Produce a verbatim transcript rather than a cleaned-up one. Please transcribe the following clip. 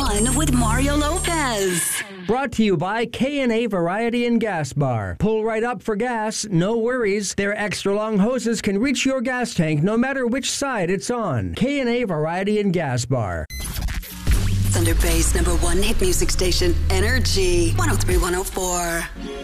one with Mario Lopez. Brought to you by K and A Variety and Gas Bar. Pull right up for gas, no worries. Their extra long hoses can reach your gas tank no matter which side it's on. K and A Variety and Gas Bar. Thunder Bay's number one hit music station, Energy one oh three point one oh four.